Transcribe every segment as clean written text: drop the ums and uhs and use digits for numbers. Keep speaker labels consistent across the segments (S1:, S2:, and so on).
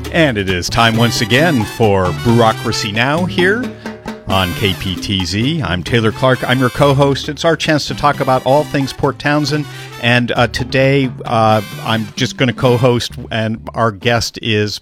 S1: And it is time once again for Bureaucracy Now! Here on KPTZ. I'm Taylor Clark. I'm your co-host. It's our chance to talk about all things Port Townsend. And today I'm just going to co-host, and my guest is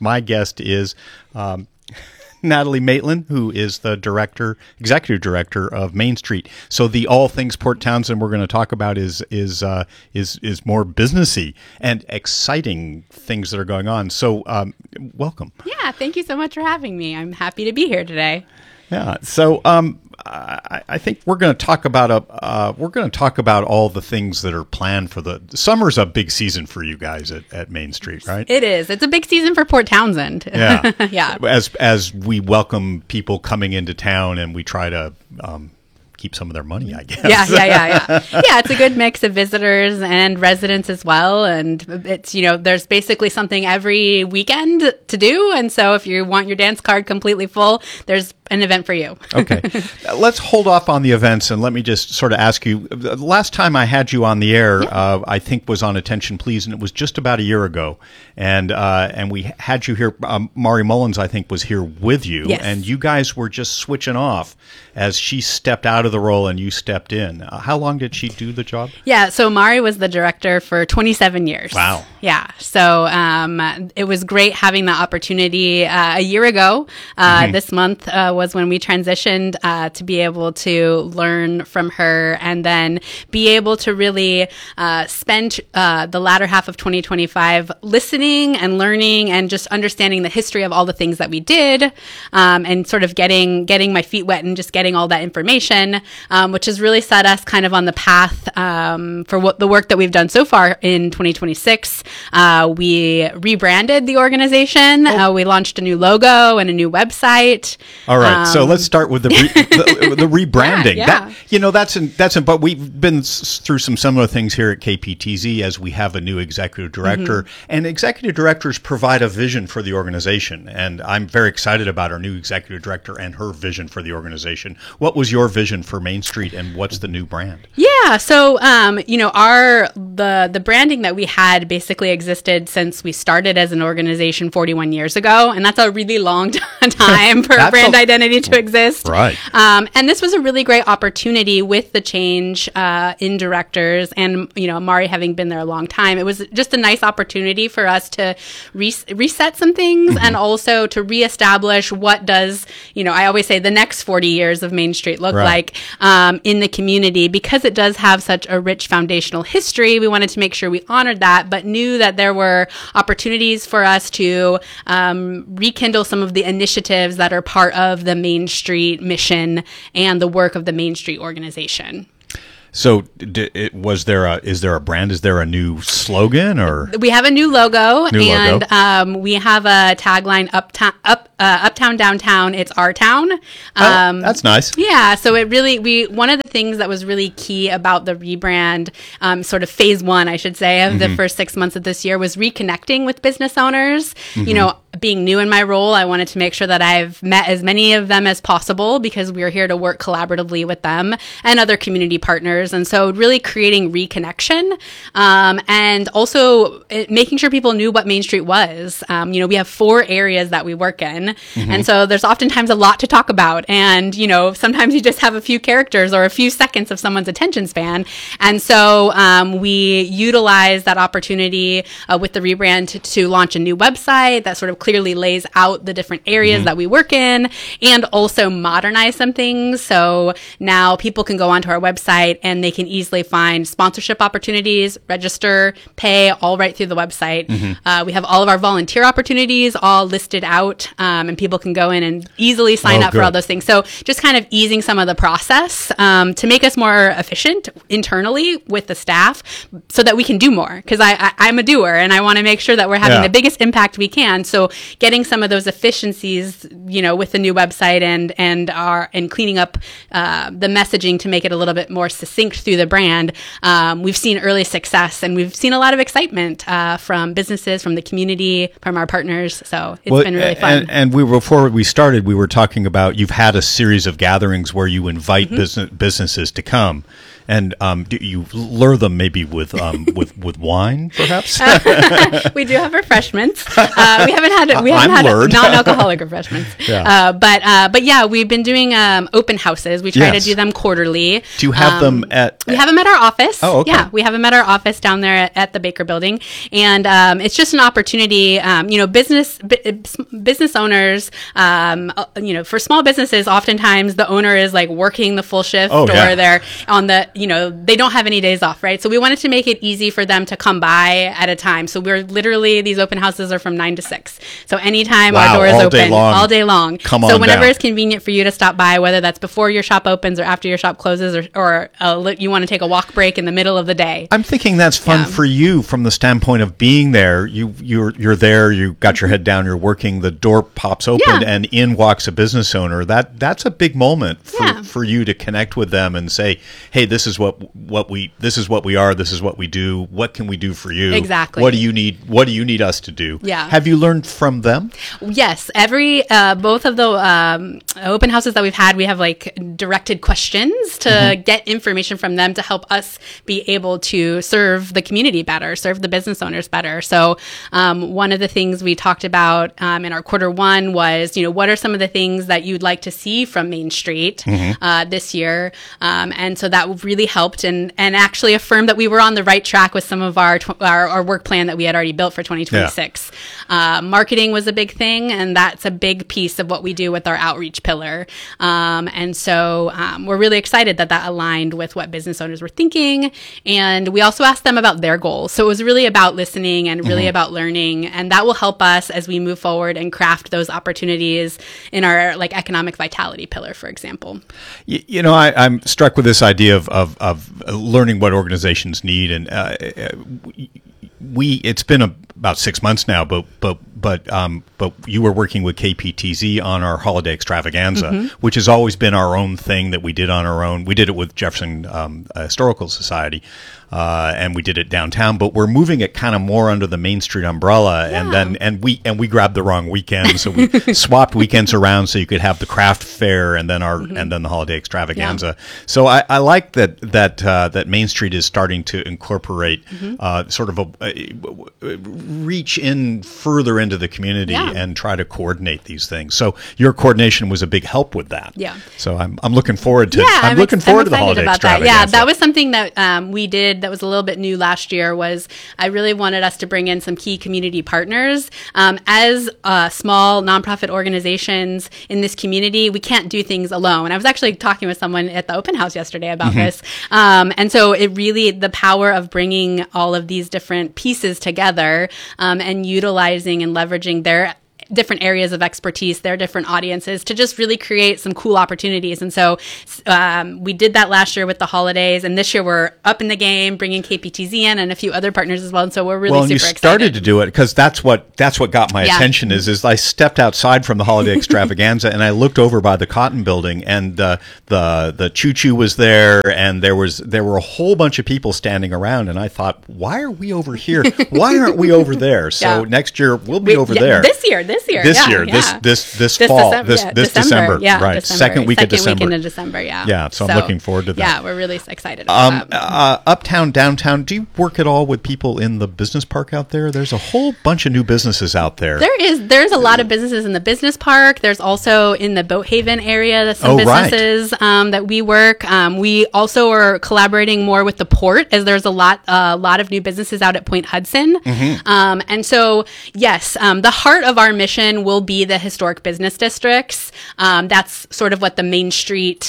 S1: Natalie Maitland, who is the executive director of Main Street. So the all things Port Townsend we're going to talk about is more businessy and exciting things that are going on. So welcome.
S2: Yeah, thank you so much for having me. I'm happy to be here today.
S1: Yeah. So I think we're going to talk about all the things that are planned for the summer's a big season for you guys at Main Street, right?
S2: It is. It's a big season for Port Townsend.
S1: Yeah.
S2: Yeah.
S1: As we welcome people coming into town and we try to keep some of their money, I guess.
S2: Yeah. Yeah, it's a good mix of visitors and residents as well. And it's, there's basically something every weekend to do. And so if you want your dance card completely full, there's an event for you.
S1: Okay. Let's hold off on the events and let me just sort of ask you, the last time I had you on the air, I think was on Attention Please, and it was just about a year ago. And we had you here, Mari Mullins, I think, was here with you.
S2: Yes.
S1: And you guys were just switching off as she stepped out of the role and you stepped in. How long did she do the job?
S2: Yeah, so Mari was the director for 27 years.
S1: Wow.
S2: Yeah, so it was great having the opportunity a year ago. This month was when we transitioned to be able to learn from her and then be able to really spend the latter half of 2025 listening and learning and just understanding the history of all the things that we did and sort of getting my feet wet and just getting all that information, which has really set us kind of on the path for what the work that we've done so far in 2026. We rebranded the organization. We launched a new logo and a new website.
S1: All right. So let's start with the rebranding.
S2: Yeah.
S1: But we've been through some similar things here at KPTZ as we have a new executive director, and executive directors provide a vision for the organization. And I'm very excited about our new executive director and her vision for the organization. What was your vision for Main Street, and what's the new brand?
S2: Yeah. So, the branding that we had basically existed since we started as an organization 41 years ago. And that's a really long time for a brand identity to exist.
S1: Right.
S2: And this was a really great opportunity with the change in directors and, Mari having been there a long time. It was just a nice opportunity for us to reset some things and also to reestablish what does, I always say the next 40 years of Main Street look like in the community, because it does have such a rich foundational history. We wanted to make sure we honored that, but knew that there were opportunities for us to rekindle some of the initiatives that are part of the Main Street mission and the work of the Main Street organization.
S1: So is there a brand? Is there a new slogan, or? We
S2: have a new logo. We have a tagline, uptown, downtown, it's our town.
S1: That's nice.
S2: Yeah. So one of the things that was really key about the rebrand, sort of phase one, I should say, of the first 6 months of this year was reconnecting with business owners. Being new in my role, I wanted to make sure that I've met as many of them as possible, because we're here to work collaboratively with them and other community partners. And so really creating reconnection and also making sure people knew what Main Street was. We have 4 areas that we work in. And so there's oftentimes a lot to talk about. And, sometimes you just have a few characters or a few seconds of someone's attention span. And so we utilize that opportunity with the rebrand to launch a new website that sort of clearly lays out the different areas that we work in, and also modernize some things. So now people can go onto our website and they can easily find sponsorship opportunities, register, pay, all right through the website. We have all of our volunteer opportunities all listed out, and people can go in and easily sign up for all those things. So just kind of easing some of the process to make us more efficient internally with the staff so that we can do more. Because I'm a doer and I want to make sure that we're having the biggest impact we can. So getting some of those efficiencies, with the new website and cleaning up the messaging to make it a little bit more succinct through the brand, we've seen early success, and we've seen a lot of excitement from businesses, from the community, from our partners. So it's been really fun.
S1: And before we started, we were talking about, you've had a series of gatherings where you invite businesses to come. And do you lure them maybe with wine, perhaps?
S2: We do have refreshments. We haven't had non-alcoholic refreshments. Yeah. But yeah, we've been doing open houses. We try to do them quarterly.
S1: Do you have them at?
S2: We have them at our office.
S1: Oh, okay.
S2: Yeah, we have them at our office down there at the Baker Building, and it's just an opportunity. Business owners. For small businesses, oftentimes the owner is like working the full shift, or they're on the. They don't have any days off, right? So we wanted to make it easy for them to come by at a time. So we're literally, these open houses are from 9 to 6. So anytime our door is open, all day long. So whenever it's convenient for you to stop by, whether that's before your shop opens or after your shop closes, or you want to take a walk break in the middle of the day.
S1: I'm thinking that's fun for you from the standpoint of being there. You're there, you got your head down, you're working, the door pops open and in walks a business owner. That's a big moment for you to connect with them and say, hey, this is what we are, this is what we do, what can we do for you?
S2: Exactly.
S1: What do you need us to do?
S2: Yeah.
S1: Have you learned from them?
S2: Yes. Both of the open houses that we've had, we have like directed questions to get information from them to help us be able to serve the community better, serve the business owners better. So one of the things we talked about in our quarter one was, what are some of the things that you'd like to see from Main Street this year? And so that really helped and actually affirmed that we were on the right track with some of our work plan that we had already built for 2026. Marketing was a big thing, and that's a big piece of what we do with our outreach pillar. And so we're really excited that aligned with what business owners were thinking. And we also asked them about their goals. So it was really about listening and really about learning. And that will help us as we move forward and craft those opportunities in our economic vitality pillar, for example.
S1: I'm struck with this idea of learning what organizations need, and it's been about 6 months now, but you were working with KPTZ on our holiday extravaganza, which has always been our own thing that we did on our own. We did it with Jefferson Historical Society, and we did it downtown, but we're moving it kind of more under the Main Street umbrella, and we grabbed the wrong weekend, so we swapped weekends around so you could have the craft fair and then the holiday extravaganza. So I like that Main Street is starting to incorporate sort of a reach in further into the community and try to coordinate these things. So your coordination was a big help with that. Yeah. So I'm looking forward to I'm looking forward to the holiday extravaganza.
S2: Yeah, that was something that we did that was a little bit new last year. Was I really wanted us to bring in some key community partners. As small nonprofit organizations in this community, we can't do things alone. I was actually talking with someone at the open house yesterday about this. And so it really, the power of bringing all of these different pieces together and utilizing and leveraging their different areas of expertise, their different audiences, to just really create some cool opportunities. And so we did that last year with the holidays, and this year we're up in the game, bringing KPTZ in and a few other partners as well. And so we're really super excited. Well, you started
S1: to do it because that's what got my attention. Is I stepped outside from the holiday extravaganza and I looked over by the Cotton Building, and the choo-choo was there, and there were a whole bunch of people standing around, and I thought, why are we over here? Why aren't we over there? So next year we'll be over there.
S2: This year,
S1: this fall, this December, right?
S2: December,
S1: second week of
S2: December,
S1: yeah. So I'm looking forward to that.
S2: Yeah, we're really excited about that.
S1: Uptown, downtown, do you work at all with people in the business park out there? There's a whole bunch of new businesses out there.
S2: There's a lot of businesses in the business park. There's also in the Boat Haven area some businesses that we work. We also are collaborating more with the port, as there's a lot of new businesses out at Point Hudson. And so yes, the heart of our mission will be the historic business districts. That's sort of what the Main Street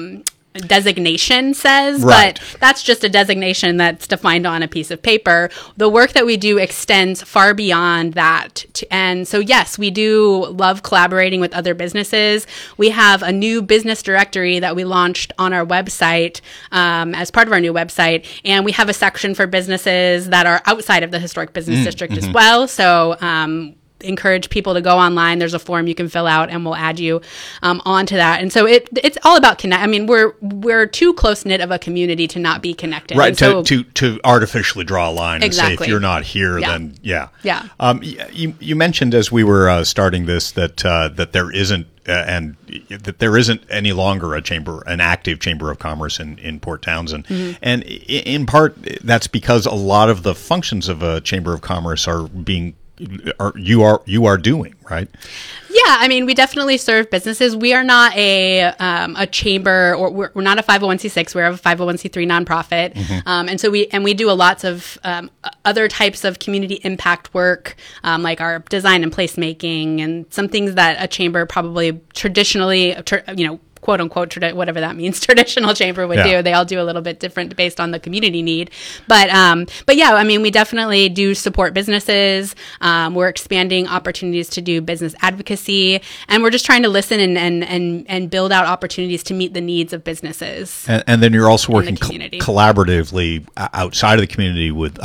S2: designation says, but that's just a designation that's defined on a piece of paper. The work that we do extends far beyond that. And so, yes, we do love collaborating with other businesses. We have a new business directory that we launched on our website as part of our new website. And we have a section for businesses that are outside of the historic business district as well. So, encourage people to go online. There's a form you can fill out, and we'll add you onto that. And so it's all about connect. I mean, we're too close knit of a community to not be connected.
S1: Right.
S2: So,
S1: to artificially draw a line and say, if you're not here, then
S2: yeah.
S1: You mentioned as we were starting this that there isn't and that there isn't any longer an active chamber of commerce in Port Townsend, and in part that's because a lot of the functions of a chamber of commerce you are doing, right?
S2: Yeah, I mean, we definitely serve businesses. We are not a chamber, or we're not a 501c6. We're a 501c3 nonprofit, and so we do lots of other types of community impact work, like our design and placemaking, and some things that a chamber probably traditionally, quote unquote, whatever that means, traditional chamber would do. They all do a little bit different based on the community need. But yeah, I mean, we definitely do support businesses. We're expanding opportunities to do business advocacy, and we're just trying to listen and build out opportunities to meet the needs of businesses.
S1: And then you're also working collaboratively outside of the community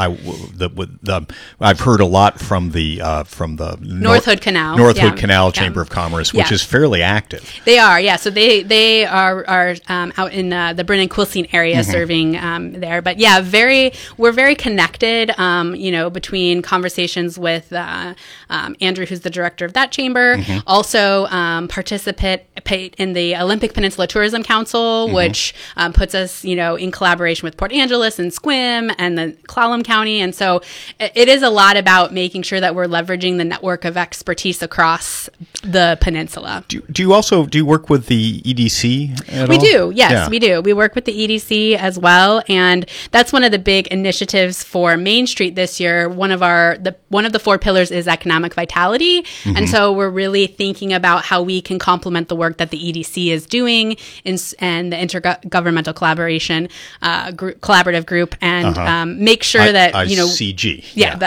S1: I've heard a lot from the
S2: North Hood Canal
S1: Canal Chamber of Commerce, which is fairly active.
S2: They are, yeah. So they are out in the Brennan Quilcene area serving there. But yeah, we're very connected, between conversations with Andrew, who's the director of that chamber, also participate in the Olympic Peninsula Tourism Council, which puts us, in collaboration with Port Angeles and SQUIM and the Clallam County. And so it is a lot about making sure that we're leveraging the network of expertise across the peninsula. Do
S1: you work with the EDC at all?
S2: We do, yes, we do. We work with the EDC as well, and that's one of the big initiatives for Main Street this year. One of the 4 pillars is economic vitality, and so we're really thinking about how we can complement the work that the EDC is doing and the intergovernmental collaborative group, and make sure that
S1: CG.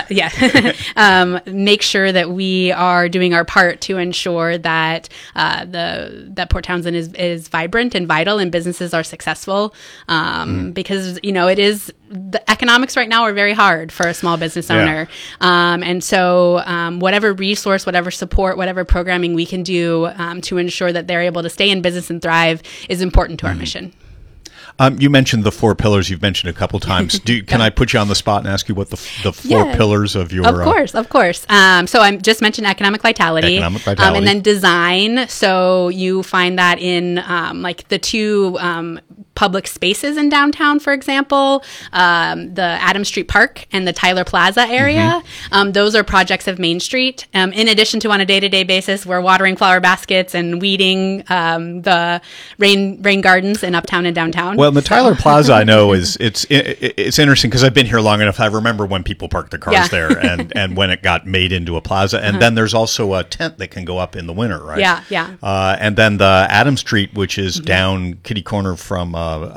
S2: Make sure that we are doing our part to ensure that that Port Townsend is vibrant and vital, and businesses are successful, because it is, the economics right now are very hard for a small business owner, and so whatever resource, whatever support, whatever programming we can do to ensure that they're able to stay in business and thrive is important to our mission.
S1: You mentioned the 4 pillars. You've mentioned a couple times. Can I put you on the spot and ask you what the 4 pillars of your...
S2: Of course. So I just mentioned economic vitality. And then design. So you find that in like the 2 public spaces in downtown, for example, the Adams Street Park and the Tyler Plaza area. Those are projects of Main Street. In addition to, on a day-to-day basis, we're watering flower baskets and weeding the rain gardens in uptown and downtown.
S1: Well, the Tyler Plaza, I know, it's interesting because I've been here long enough. I remember when people parked their cars there, and when it got made into a plaza. And then there's also a tent that can go up in the winter, right?
S2: Yeah.
S1: And then the Adams Street, which is down kitty corner from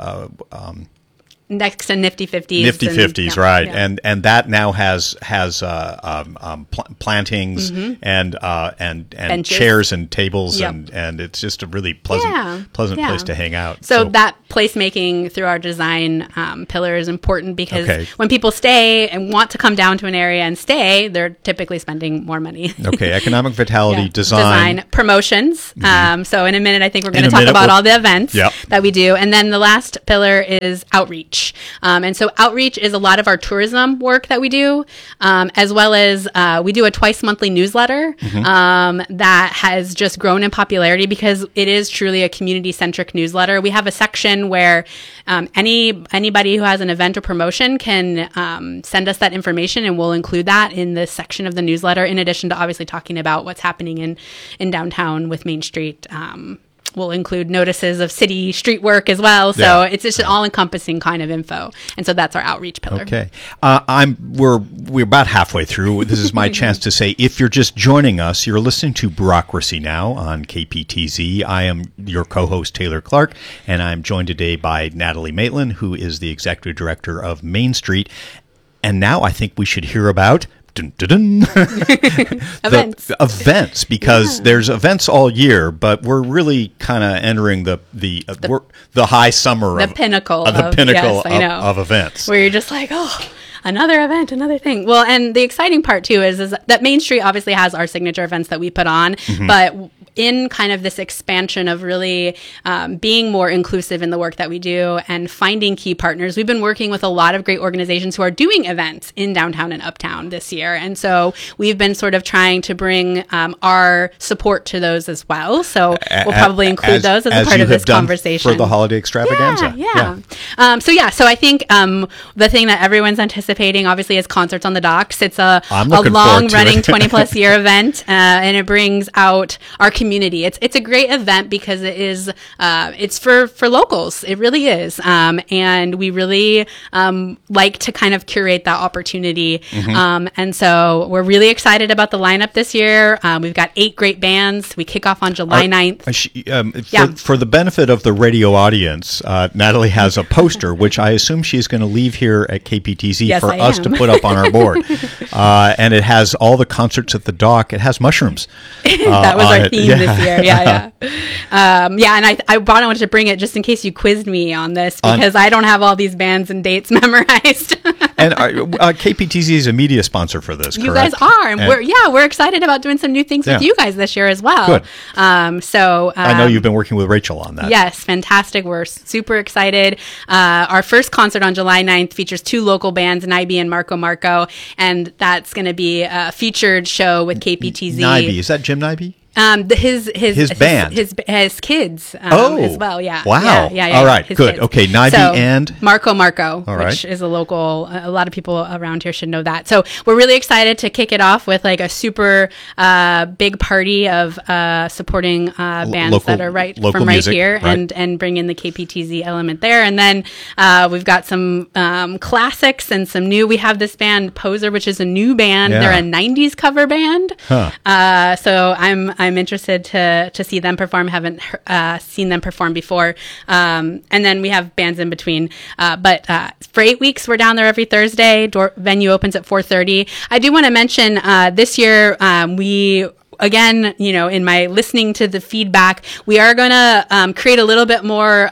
S2: next to Nifty 50s.
S1: Nifty 50s, right? Yeah. And that now has plantings and chairs and tables, and it's just a really pleasant place to hang out.
S2: So that placemaking through our design pillar is important because when people stay and want to come down to an area and stay, they're typically spending more money.
S1: Economic vitality, design,
S2: promotions. So in a minute, I think we're going to talk about all the events that we do, and then the last pillar is outreach. And so outreach is a lot of our tourism work that we do, as well as we do a twice monthly newsletter that has just grown in popularity because it is truly a community-centric newsletter. We have a section where anybody who has an event or promotion can send us that information, and we'll include that in this section of the newsletter, in addition to obviously talking about what's happening in downtown with Main Street. We'll include notices of city street work as well. So it's just an all-encompassing kind of info. And so that's our outreach pillar. Okay.
S1: We're about halfway through. This is my chance to say, if you're just joining us, you're listening to Bureaucracy Now! On KPTZ. I am your co-host, Taylor Clark, and I'm joined today by Natalie Maitland, who is the Executive Director of Main Street. And now I think we should hear about... events, because there's events all year, but we're really kind of entering the high summer,
S2: the pinnacle
S1: of events,
S2: where you're just like, another event, another thing. Well, and the exciting part too is that Main Street obviously has our signature events that we put on, but in kind of this expansion of really being more inclusive in the work that we do and finding key partners, we've been working with a lot of great organizations who are doing events in downtown and uptown this year. And so we've been sort of trying to bring our support to those as well. So we'll probably include those as a part of this conversation.
S1: For the holiday extravaganza.
S2: So I think the thing that everyone's anticipating obviously is Concerts on the Docks. It's a long-running 20-plus year event, and it brings out our community. It's a great event because it is it's for locals. It really is, and we really like to kind of curate that opportunity. And so we're really excited about the lineup this year. We've got 8 great bands. We kick off on July 9th.
S1: For the benefit of the radio audience, Natalie has a poster, which I assume she's going to leave here at KPTZ for us to put up on our board. And it has all the concerts at the dock. It has mushrooms.
S2: That was our theme this year. And I wanted to bring it just in case you quizzed me on this, because I don't have all these bands and dates memorized.
S1: And KPTZ is a media sponsor for this, correct?
S2: You guys are. And we're excited about doing some new things with you guys this year as well.
S1: Good.
S2: I
S1: know you've been working with Rachel on that.
S2: Yes, fantastic. We're super excited. Our first concert on July 9th features 2 local bands, Naibi and Marco Marco, and that's going to be a featured show with KPTZ.
S1: Naibi, is that Jim Naibi?
S2: His band, his kids as well.
S1: Wow. All right, good. Kids. Okay, Naibi and
S2: Marco Marco, which is a local. A lot of people around here should know that. So we're really excited to kick it off with like a super big party of supporting bands that are from music, here, and bring in the KPTZ element there. And then we've got some classics and some new. We have this band Poser, which is a new band. They're a '90s cover band. So I'm interested to see them perform. Haven't seen them perform before. And then we have bands in between. But for 8 weeks, we're down there every Thursday. Venue opens at 4:30. I do want to mention this year we. Again, in my listening to the feedback, we are going to create a little bit more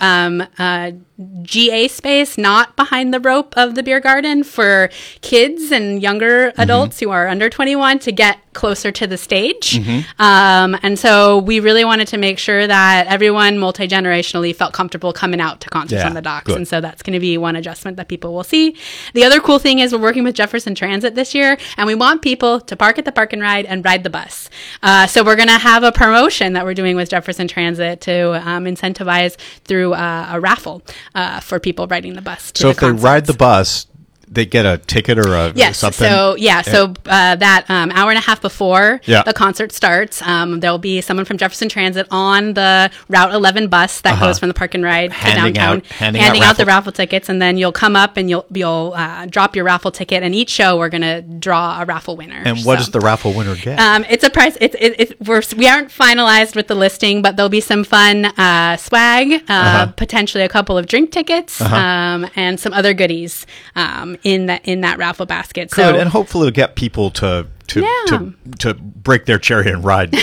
S2: GA space, not behind the rope of the beer garden, for kids and younger adults who are under 21 to get closer to the stage. And so we really wanted to make sure that everyone multi-generationally felt comfortable coming out to Concerts on the Docks. Good. And so that's going to be one adjustment that people will see. The other cool thing is we're working with Jefferson Transit this year, and we want people to park at the Park and Ride and ride the bus. So we're going to have a promotion that we're doing with Jefferson Transit to incentivize through a raffle for people riding the bus to
S1: So if they ride the bus, they get a ticket or something?
S2: So that hour and a half before the concert starts, there'll be someone from Jefferson Transit on the Route 11 bus that goes from the Park and Ride to downtown, handing out the raffle tickets, and then you'll come up and you'll drop your raffle ticket, and each show we're going to draw a raffle winner.
S1: And what does the raffle winner get?
S2: It's a prize. We aren't finalized with the listing, but there'll be some fun swag, potentially a couple of drink tickets, and some other goodies in that raffle basket.
S1: Good, and hopefully it'll get people to break their cherry and ride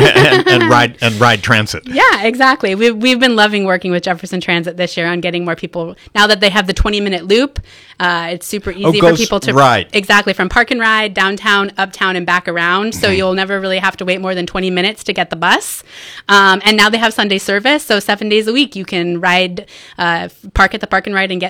S1: and ride transit.
S2: Yeah, exactly. We've been loving working with Jefferson Transit this year on getting more people. Now that they have the 20-minute loop, it's super easy for people to
S1: ride
S2: from Park and Ride downtown, uptown, and back around. So you'll never really have to wait more than 20 minutes to get the bus. And now they have Sunday service, so 7 days a week you can ride, park at the Park and Ride and